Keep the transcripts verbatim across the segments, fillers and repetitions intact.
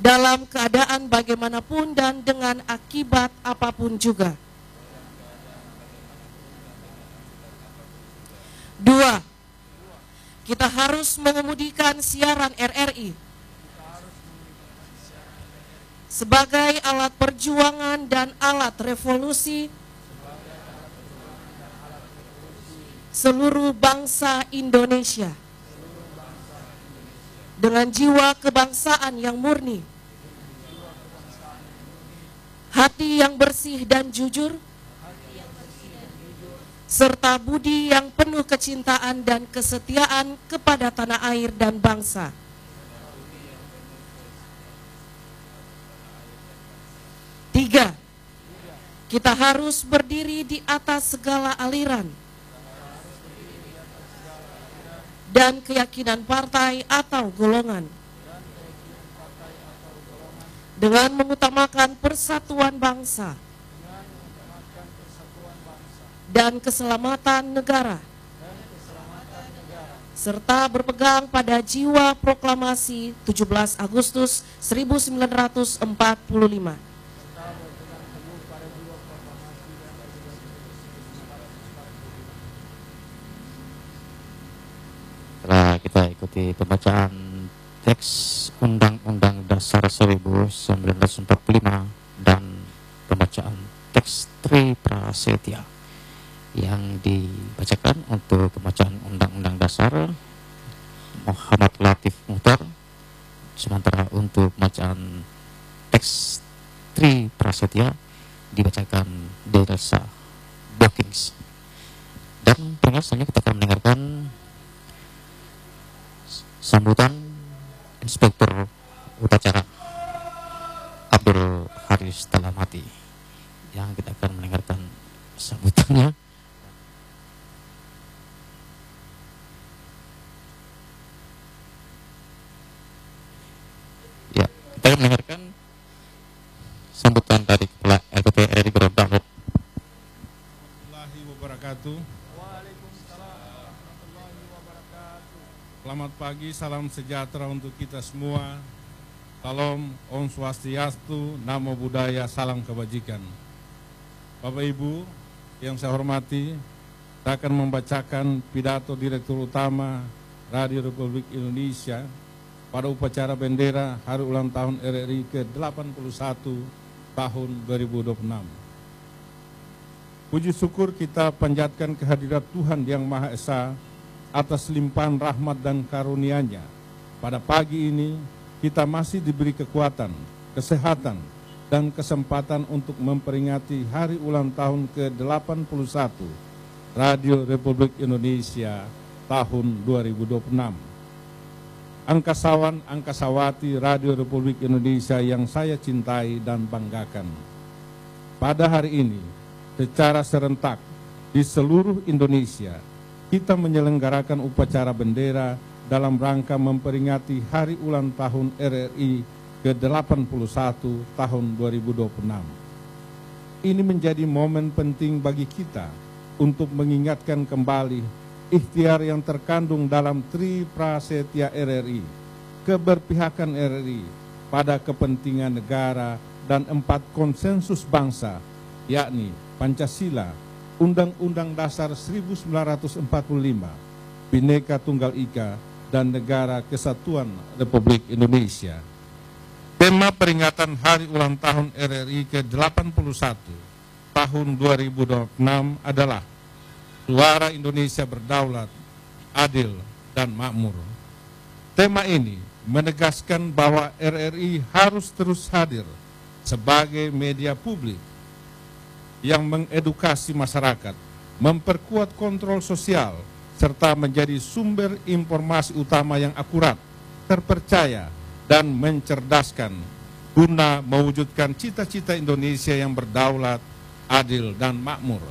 dalam keadaan bagaimanapun dan dengan akibat apapun juga. Dua, kita harus mengemudikan siaran R R I sebagai alat perjuangan dan alat revolusi seluruh bangsa Indonesia dengan jiwa kebangsaan yang murni, hati yang bersih dan jujur, serta budi yang penuh kecintaan dan kesetiaan kepada tanah air dan bangsa. Tiga, kita harus berdiri di atas segala aliran dan keyakinan partai atau golongan, dengan mengutamakan persatuan bangsa dan keselamatan negara, serta berpegang pada jiwa proklamasi tujuh belas Agustus seribu sembilan ratus empat puluh lima. Setelah kita ikuti pembacaan teks Undang-Undang Dasar seribu sembilan ratus empat puluh lima dan pembacaan teks Tri Prasetya yang dibacakan untuk pembacaan Undang-Undang Dasar Muhammad Latif Muhtar, sementara untuk pembacaan teks Tri Prasetya dibacakan Delsa Bokings. Dan pendengar, selanjutnya kita akan mendengarkan sambutan Inspektur Upacara Abdul Haris Talamati, yang kita akan mendengarkan sambutannya. Ya, kita akan mendengarkan sambutan dari Kepala L P P R I Gorontalo. Warahmatullahi wabarakatuh. Selamat pagi, salam sejahtera untuk kita semua. Salam, Om Swastiastu, Namo Buddhaya, salam kebajikan. Bapak Ibu yang saya hormati, saya akan membacakan pidato Direktur Utama Radio Republik Indonesia pada upacara bendera Hari Ulang Tahun R R I ke delapan puluh satu tahun dua ribu dua puluh enam. Puji syukur kita panjatkan kehadirat Tuhan Yang Maha Esa atas limpahan rahmat dan karunia-Nya. Pada pagi ini kita masih diberi kekuatan, kesehatan, dan kesempatan untuk memperingati hari ulang tahun ke delapan puluh satu Radio Republik Indonesia tahun dua ribu dua puluh enam. Angkasawan, angkasawati Radio Republik Indonesia yang saya cintai dan banggakan. Pada hari ini, secara serentak di seluruh Indonesia, kita menyelenggarakan upacara bendera dalam rangka memperingati hari ulang tahun R R I ke delapan puluh satu tahun dua ribu dua puluh enam. Ini menjadi momen penting bagi kita untuk mengingatkan kembali ikhtiar yang terkandung dalam Tri Prasetya R R I, keberpihakan R R I pada kepentingan negara dan empat konsensus bangsa, yakni Pancasila, Undang-Undang Dasar seribu sembilan ratus empat puluh lima, Bhinneka Tunggal Ika, dan Negara Kesatuan Republik Indonesia. Tema peringatan Hari Ulang Tahun R R I ke delapan puluh satu tahun dua ribu dua puluh enam adalah Suara Indonesia Berdaulat, Adil, dan Makmur. Tema ini menegaskan bahwa R R I harus terus hadir sebagai media publik yang mengedukasi masyarakat, memperkuat kontrol sosial, serta menjadi sumber informasi utama yang akurat, terpercaya, dan mencerdaskan guna mewujudkan cita-cita Indonesia yang berdaulat, adil, dan makmur.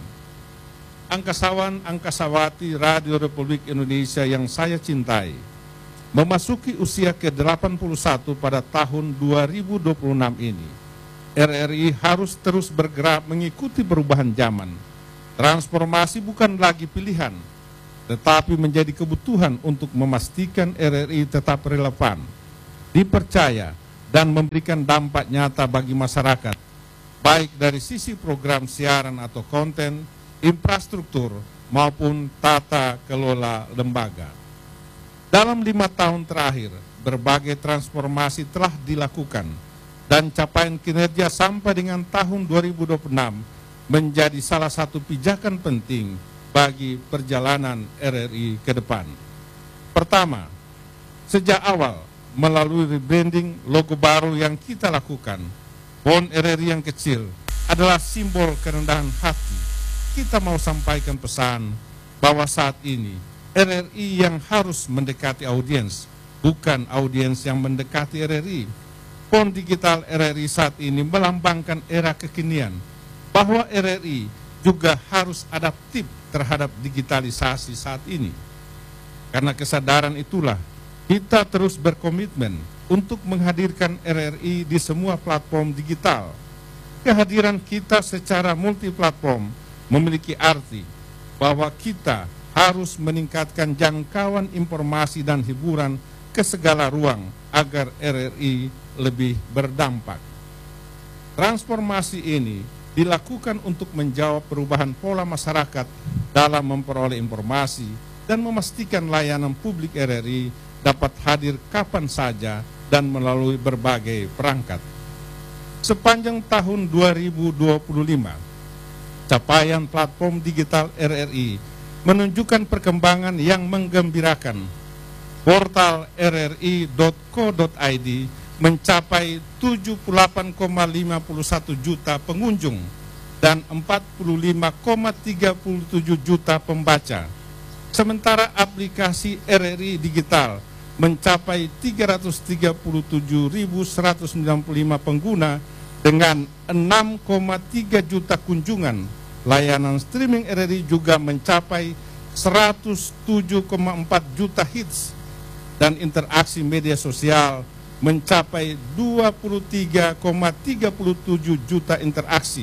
Angkasawan, angkasawati Radio Republik Indonesia yang saya cintai, memasuki usia ke delapan puluh satu pada tahun dua ribu dua puluh enam ini, R R I harus terus bergerak mengikuti perubahan zaman. Transformasi bukan lagi pilihan, tetapi menjadi kebutuhan untuk memastikan R R I tetap relevan, dipercaya, dan memberikan dampak nyata bagi masyarakat, baik dari sisi program siaran atau konten, infrastruktur, maupun tata kelola lembaga. Dalam lima tahun terakhir, berbagai transformasi telah dilakukan dan capaian kinerja sampai dengan tahun dua ribu dua puluh enam menjadi salah satu pijakan penting bagi perjalanan R R I ke depan. Pertama, sejak awal melalui rebranding logo baru yang kita lakukan, font R R I yang kecil adalah simbol kerendahan hati. Kita mau sampaikan pesan bahwa saat ini R R I yang harus mendekati audiens, bukan audiens yang mendekati R R I. Font digital R R I saat ini melambangkan era kekinian, bahwa R R I juga harus adaptif terhadap digitalisasi saat ini. Karena kesadaran itulah, kita terus berkomitmen untuk menghadirkan R R I di semua platform digital. Kehadiran kita secara multiplatform memiliki arti bahwa kita harus meningkatkan jangkauan informasi dan hiburan ke segala ruang agar R R I lebih berdampak. Transformasi ini dilakukan untuk menjawab perubahan pola masyarakat dalam memperoleh informasi dan memastikan layanan publik R R I dapat hadir kapan saja dan melalui berbagai perangkat. Sepanjang tahun dua ribu dua puluh lima, capaian platform digital R R I menunjukkan perkembangan yang menggembirakan. Portal R R I dot co dot I D mencapai tujuh puluh delapan koma lima satu juta pengunjung dan empat puluh lima koma tiga tujuh juta pembaca. Sementara aplikasi R R I digital mencapai tiga ratus tiga puluh tujuh ribu seratus sembilan puluh lima pengguna dengan enam koma tiga juta kunjungan. Layanan streaming R R I juga mencapai seratus tujuh koma empat juta hits dan interaksi media sosial mencapai dua puluh tiga koma tiga tujuh juta interaksi.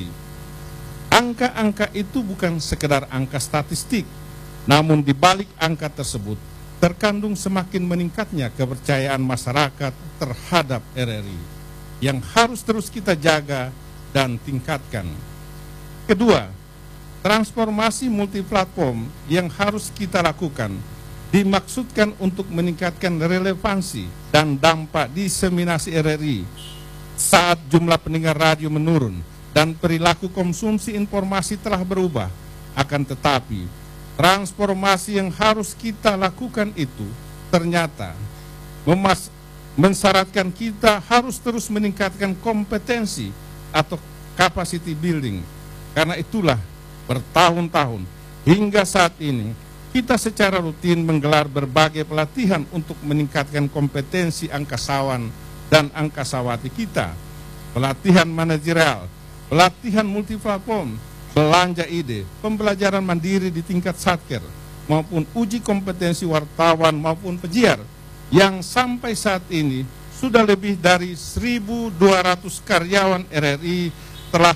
Angka-angka itu bukan sekedar angka statistik, namun di balik angka tersebut terkandung semakin meningkatnya kepercayaan masyarakat terhadap R R I yang harus terus kita jaga dan tingkatkan. Kedua, transformasi multiplatform yang harus kita lakukan dimaksudkan untuk meningkatkan relevansi dan dampak diseminasi R R I saat jumlah pendengar radio menurun dan perilaku konsumsi informasi telah berubah. Akan tetapi, transformasi yang harus kita lakukan itu ternyata memas mensyaratkan kita harus terus meningkatkan kompetensi atau capacity building. Karena itulah bertahun-tahun hingga saat ini kita secara rutin menggelar berbagai pelatihan untuk meningkatkan kompetensi angkasawan dan angkasawati kita. Pelatihan manajerial, pelatihan multiplatform, belanja ide, pembelajaran mandiri di tingkat satker, maupun uji kompetensi wartawan maupun pegiar, yang sampai saat ini sudah lebih dari seribu dua ratus karyawan R R I telah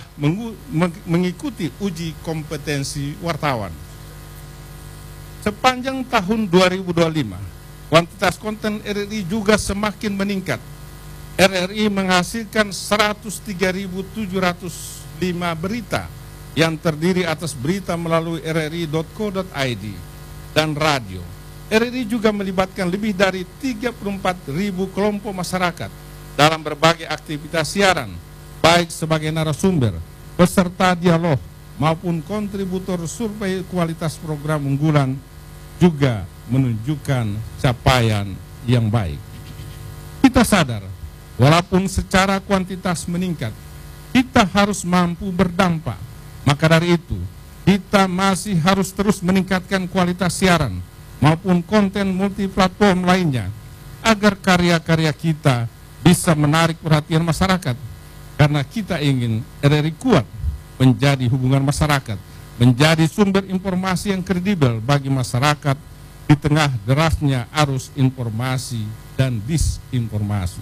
mengikuti uji kompetensi wartawan. Sepanjang tahun dua ribu dua puluh lima, kuantitas konten R R I juga semakin meningkat. R R I menghasilkan seratus tiga ribu tujuh ratus lima berita yang terdiri atas berita melalui R R I dot co dot I D dan radio. R R I juga melibatkan lebih dari tiga puluh empat ribu kelompok masyarakat dalam berbagai aktivitas siaran, baik sebagai narasumber, peserta dialog, maupun kontributor survei kualitas program unggulan, juga menunjukkan capaian yang baik. Kita sadar, walaupun secara kuantitas meningkat, kita harus mampu berdampak. Maka dari itu, kita masih harus terus meningkatkan kualitas siaran maupun konten multiplatform lainnya, agar karya-karya kita bisa menarik perhatian masyarakat. Karena kita ingin R R I kuat menjadi hubungan masyarakat, menjadi sumber informasi yang kredibel bagi masyarakat di tengah derasnya arus informasi dan disinformasi.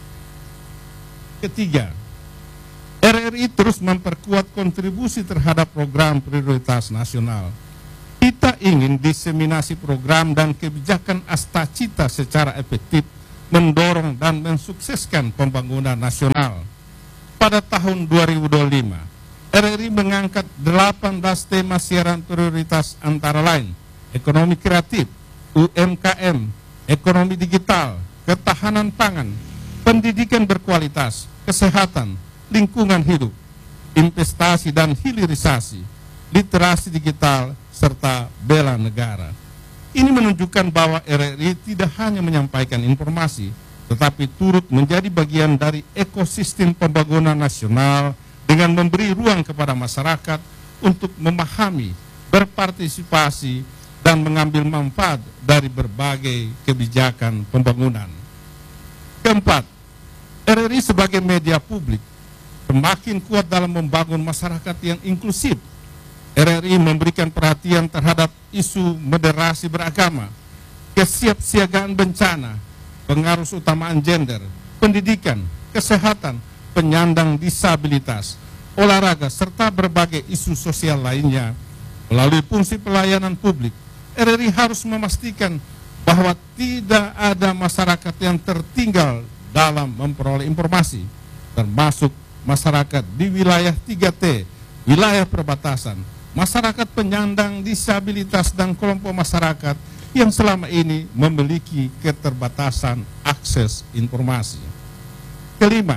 Ketiga, R R I terus memperkuat kontribusi terhadap program prioritas nasional. Kita ingin diseminasi program dan kebijakan Astacita secara efektif mendorong dan mensukseskan pembangunan nasional. Pada tahun dua ribu dua puluh lima, R R I mengangkat delapan belas tema siaran prioritas antara lain ekonomi kreatif, U M K M, ekonomi digital, ketahanan pangan, pendidikan berkualitas, kesehatan, lingkungan hidup, investasi dan hilirisasi, literasi digital, serta bela negara. Ini menunjukkan bahwa R R I tidak hanya menyampaikan informasi, tetapi turut menjadi bagian dari ekosistem pembangunan nasional dengan memberi ruang kepada masyarakat untuk memahami, berpartisipasi, dan mengambil manfaat dari berbagai kebijakan pembangunan. Keempat, R R I sebagai media publik semakin kuat dalam membangun masyarakat yang inklusif. R R I memberikan perhatian terhadap isu moderasi beragama, kesiapsiagaan bencana, pengaruh utamaan gender, pendidikan, kesehatan, penyandang disabilitas, olahraga, serta berbagai isu sosial lainnya. Melalui fungsi pelayanan publik, R R I harus memastikan bahwa tidak ada masyarakat yang tertinggal dalam memperoleh informasi, termasuk masyarakat di wilayah tiga T, wilayah perbatasan, masyarakat penyandang disabilitas dan kelompok masyarakat yang selama ini memiliki keterbatasan akses informasi. Kelima,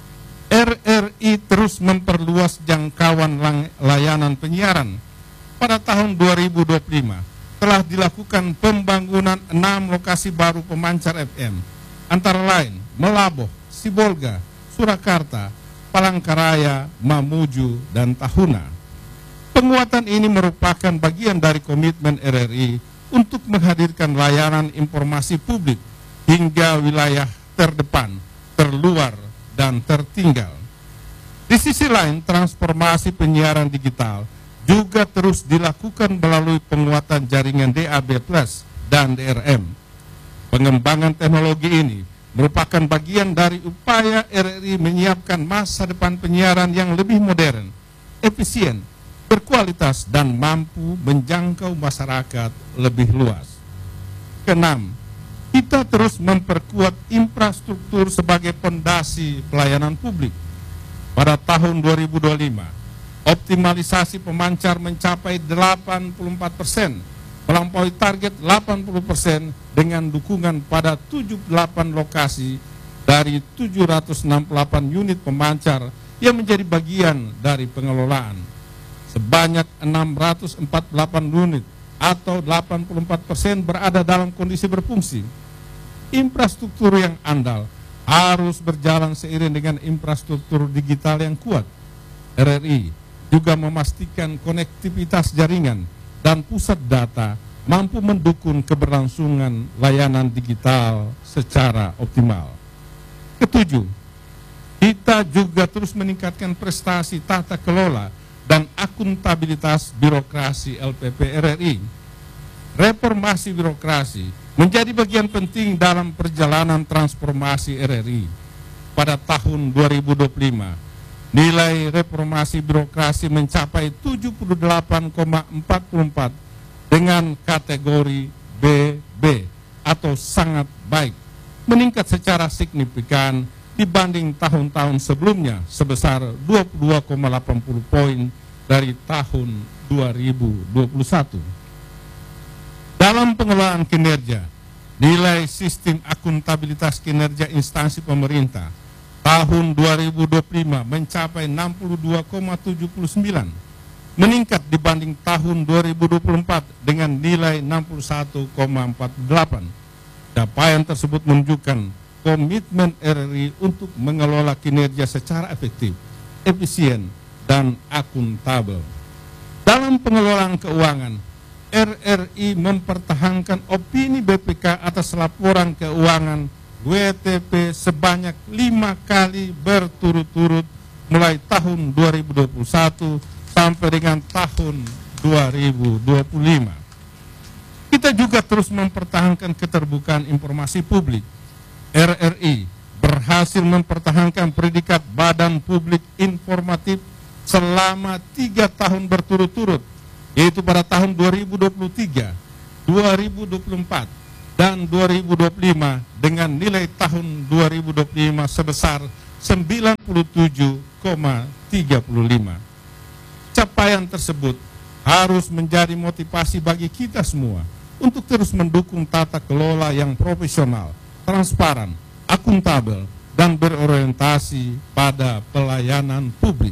R R I terus memperluas jangkauan layanan penyiaran. Pada tahun dua ribu dua puluh lima telah dilakukan pembangunan enam lokasi baru pemancar F M, antara lain Melaboh, Sibolga, Surakarta, Palangkaraya, Mamuju, dan Tahuna. Penguatan ini merupakan bagian dari komitmen R R I untuk menghadirkan layanan informasi publik hingga wilayah terdepan, terluar, dan tertinggal. Di sisi lain, transformasi penyiaran digital juga terus dilakukan melalui penguatan jaringan D A B plus dan D R M. Pengembangan teknologi ini merupakan bagian dari upaya R R I menyiapkan masa depan penyiaran yang lebih modern, efisien, berkualitas, dan mampu menjangkau masyarakat lebih luas. Keenam, kita terus memperkuat infrastruktur sebagai fondasi pelayanan publik. Pada tahun dua ribu dua puluh lima, optimalisasi pemancar mencapai delapan puluh empat persen, melampaui target delapan puluh persen dengan dukungan pada tujuh puluh delapan lokasi dari tujuh ratus enam puluh delapan unit pemancar yang menjadi bagian dari pengelolaan. Sebanyak enam ratus empat puluh delapan unit atau delapan puluh empat persen berada dalam kondisi berfungsi. Infrastruktur yang andal harus berjalan seiring dengan infrastruktur digital yang kuat. R R I juga memastikan konektivitas jaringan dan pusat data mampu mendukung keberlangsungan layanan digital secara optimal. Ketujuh, kita juga terus meningkatkan prestasi tata kelola dan akuntabilitas birokrasi L P P R R I. Reformasi birokrasi menjadi bagian penting dalam perjalanan transformasi R R I. Pada tahun dua ribu dua puluh lima, nilai reformasi birokrasi mencapai tujuh puluh delapan koma empat puluh empat dengan kategori B B atau sangat baik, meningkat secara signifikan dibanding tahun-tahun sebelumnya sebesar dua puluh dua koma delapan puluh poin dari tahun dua ribu dua puluh satu. Dalam pengelolaan kinerja, nilai sistem akuntabilitas kinerja instansi pemerintah tahun dua ribu dua puluh lima mencapai enam puluh dua koma tujuh puluh sembilan, meningkat dibanding tahun dua ribu dua puluh empat dengan nilai enam puluh satu koma empat puluh delapan. Capaian tersebut menunjukkan komitmen R R I untuk mengelola kinerja secara efektif, efisien, dan akuntabel. Dalam pengelolaan keuangan, R R I mempertahankan opini B P K atas laporan keuangan W T P sebanyak lima kali berturut-turut mulai tahun dua ribu dua puluh satu sampai dengan tahun dua ribu dua puluh lima. Kita juga terus mempertahankan keterbukaan informasi publik. R R I berhasil mempertahankan predikat Badan Publik Informatif selama tiga tahun berturut-turut, yaitu pada tahun dua ribu dua puluh tiga, dua ribu dua puluh empat, dan dua ribu dua puluh lima dengan nilai tahun dua ribu dua puluh lima sebesar sembilan puluh tujuh koma tiga puluh lima. Capaian tersebut harus menjadi motivasi bagi kita semua untuk terus mendukung tata kelola yang profesional, transparan, akuntabel, dan berorientasi pada pelayanan publik.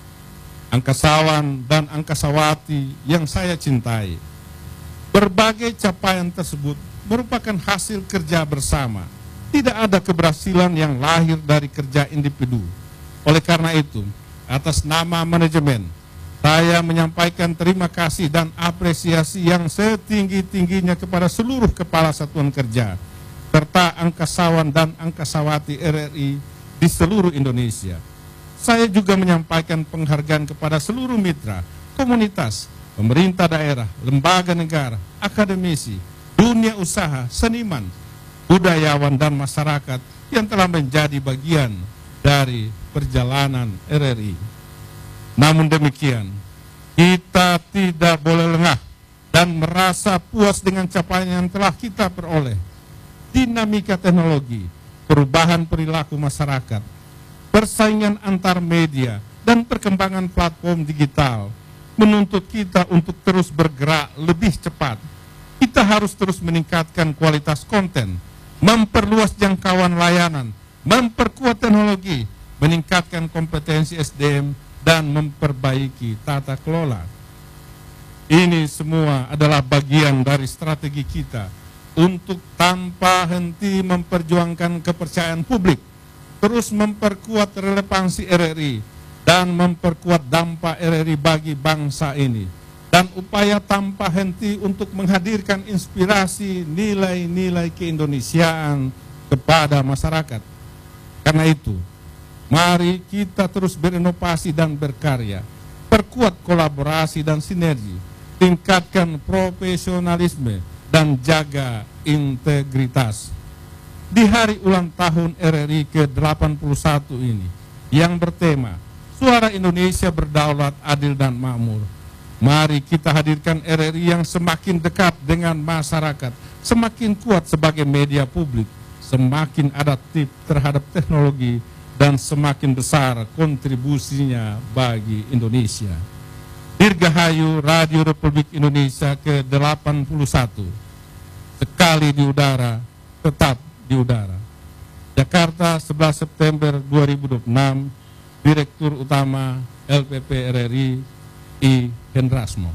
Angkasawan dan angkasawati yang saya cintai, berbagai capaian tersebut merupakan hasil kerja bersama. Tidak ada keberhasilan yang lahir dari kerja individu. Oleh karena itu, atas nama manajemen, saya menyampaikan terima kasih dan apresiasi yang setinggi-tingginya kepada seluruh kepala satuan kerja, serta angkasawan dan angkasawati R R I di seluruh Indonesia. Saya juga menyampaikan penghargaan kepada seluruh mitra, komunitas, pemerintah daerah, lembaga negara, akademisi, dunia usaha, seniman, budayawan, dan masyarakat yang telah menjadi bagian dari perjalanan R R I. Namun demikian, kita tidak boleh lengah dan merasa puas dengan capaian yang telah kita peroleh. Dinamika teknologi, perubahan perilaku masyarakat, persaingan antar media, dan perkembangan platform digital menuntut kita untuk terus bergerak lebih cepat. Kita harus terus meningkatkan kualitas konten, memperluas jangkauan layanan, memperkuat teknologi, meningkatkan kompetensi S D M, dan memperbaiki tata kelola. Ini semua adalah bagian dari strategi kita untuk tanpa henti memperjuangkan kepercayaan publik, terus memperkuat relevansi R R I, dan memperkuat dampak R R I bagi bangsa ini, dan upaya tanpa henti untuk menghadirkan inspirasi nilai-nilai keindonesiaan kepada masyarakat. Karena itu, mari kita terus berinovasi dan berkarya, perkuat kolaborasi dan sinergi, tingkatkan profesionalisme, dan jaga integritas. Di hari ulang tahun R R I ke delapan puluh satu ini, yang bertema Suara Indonesia Berdaulat, Adil, dan Makmur, mari kita hadirkan R R I yang semakin dekat dengan masyarakat, semakin kuat sebagai media publik, semakin adaptif terhadap teknologi, dan semakin besar kontribusinya bagi Indonesia. Dirgahayu Radio Republik Indonesia ke delapan puluh satu, sekali di udara, tetap di udara. Jakarta, sebelas September dua ribu dua puluh enam, Direktur Utama L P P R R I, I. Hendrasmo.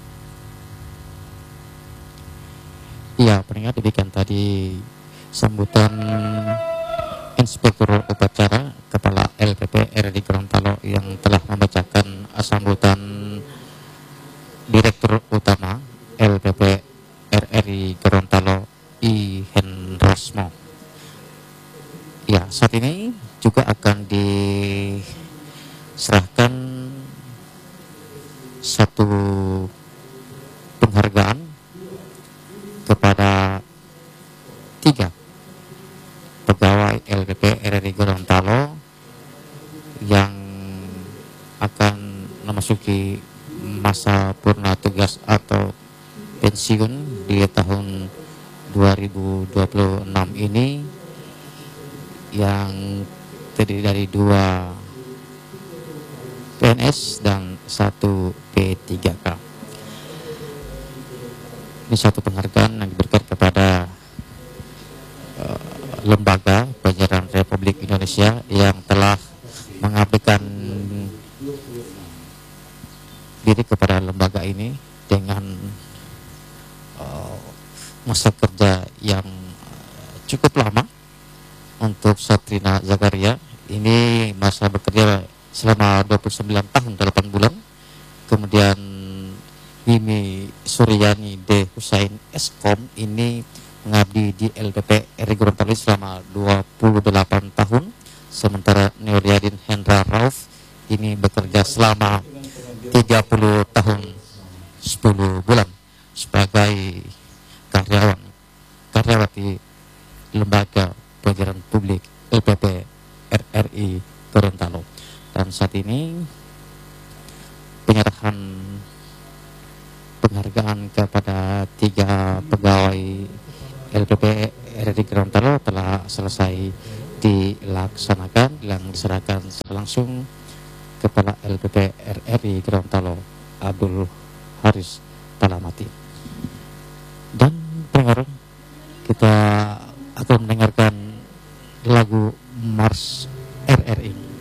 Ya, pendengar, demikian tadi sambutan Inspektur Upacara Kepala L P P R R I Gorontalo yang telah membacakan sambutan Direktur Utama L P P R R I Gorontalo, I. Hendrasmo. Ya, saat ini juga akan diserahkan satu penghargaan kepada tiga pegawai L P P R R I Gorontalo yang akan memasuki masa purna tugas atau pensiun di tahun dua ribu dua puluh enam ini, yang terdiri dari dua P N S dan satu P tiga K. Ini satu penghargaan yang diberikan kepada uh, Lembaga Penyiaran Republik Indonesia yang telah mengabdikan diri kepada lembaga ini dengan uh, masa kerja yang cukup lama. Untuk Satrina Zakaria, ini masa bekerja selama dua puluh sembilan tahun delapan bulan. Kemudian Mimi Suryani D. Husain Eskom ini mengabdi di L P P R R I Gorontalo selama dua puluh delapan tahun. Sementara Nuriadin Hendra Rauf ini bekerja selama tiga puluh tahun sepuluh bulan sebagai karyawan karyawati Lembaga Penyiaran Publik L P P R R I Gorontalo. Dan saat ini penyerahan penghargaan kepada tiga pegawai L P P R R I Gorontalo telah selesai dilaksanakan, yang diserahkan langsung Kepala L P P R R I Gorontalo Abdul Haris Talamati. Dan pendengar, kita akan mendengarkan lagu Mars R R I.